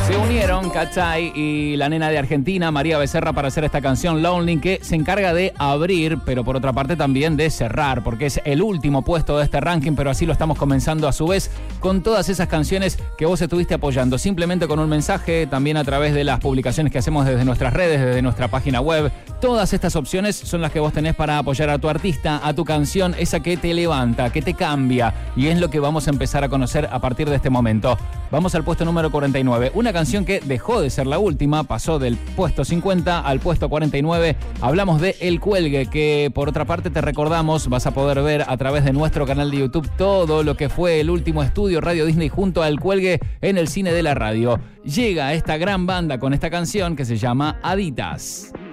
Se unieron Cachai y la nena de Argentina, María Becerra, para hacer esta canción Lonely, que se encarga de abrir, pero por otra parte también de cerrar, porque es el último puesto de este ranking, pero así lo estamos comenzando a su vez con todas esas canciones que vos estuviste apoyando, simplemente con un mensaje, también a través de las publicaciones que hacemos desde nuestras redes, desde nuestra página web. Todas estas opciones son las que vos tenés para apoyar a tu artista, a tu canción, esa que te levanta, que te cambia, y es lo que vamos a empezar a conocer a partir de este momento. Vamos al puesto número 49, una canción que dejó de ser la última, pasó del puesto 50 al puesto 49. Hablamos de El Cuelgue, que por otra parte te recordamos, vas a poder ver a través de nuestro canal de YouTube todo lo que fue el último estudio Radio Disney junto a El Cuelgue en el cine de la radio. Llega esta gran banda con esta canción que se llama Aditas.